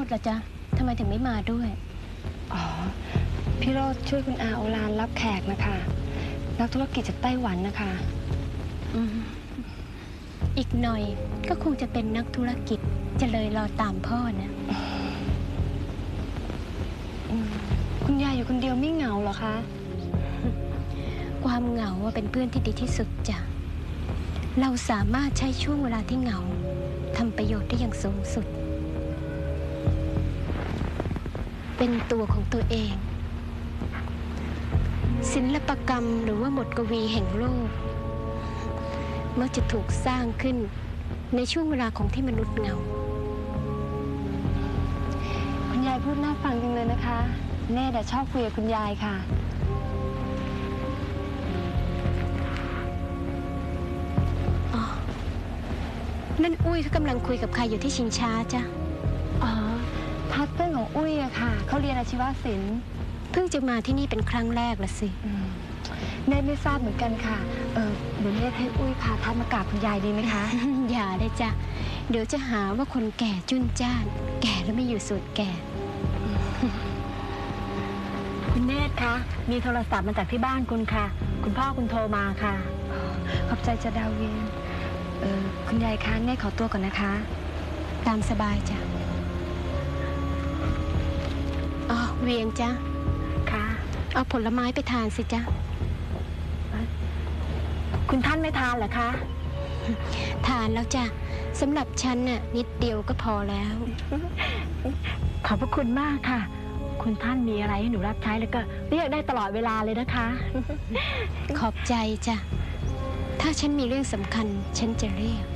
ดล่ะจ๊ะทำไมถึงไม่มาด้วยอ๋อพี่โรดช่วยคุณอาโอฬารรับแขกนะคะนักธุรกิจจากไต้หวันนะคะอีกหน่อยก็คงจะเป็นนักธุรกิจจะเลยรอตามพ่อนะคุณยายอยู่คนเดียวไม่เหงาเหรอคะความเหงาเป็นเพื่อนที่ดีที่สุดจ้ะเราสามารถใช้ช่วงเวลาที่เหงาทำประโยชน์ได้อย่างสูงสุดเป็นตัวของตัวเองศิลปกรรมหรือว่าบทกวีแห่งโลกมักจะถูกสร้างขึ้นในช่วงเวลาของที่มนุษย์เหงาคุณยายพูดน่าฟังจังเลยนะคะแน่แต่ชอบคุยกับคุณยายค่ะนั่นอุ้ยเขากำลังคุยกับใครอยู่ที่ชิงช้าจ้ะอ๋อพัดเพื่อนของอุ้ยอะค่ะเขาเรียนอาชีวศิลป์เพิ่งจะมาที่นี่เป็นครั้งแรกละสิเนตไม่ทราบเหมือนกันค่ะเดี๋ยวเนตให้อุ้ยพาทัดมากราบคุณยายดีไหมคะอย่าเลยจ้ะเดี๋ยวจะหาว่าคนแก่จุนจ้านแก่แล้วไม่อยู่สูตรแก่คุณเนตคะมีโทรศัพท์มาจากที่บ้านคุณค่ะคุณพ่อคุณโทรมาค่ะขอบใจจะดาวินคุณยายคะเนตขอตัวก่อนนะคะตามสบายจ้ะอ๋อเวียงจ้ะค่ะเอาผลไม้ไปทานสิจ้ะคุณท่านไม่ทานเหรอคะทานแล้วจ้ะสำหรับฉันน่ะนิดเดียวก็พอแล้วขอบพระคุณมากค่ะคุณท่านมีอะไรให้หนูรับใช้แล้วก็เรียกได้ตลอดเวลาเลยนะคะขอบใจจ้ะถ้าฉันมีเรื่องสำคัญฉันจะเรียก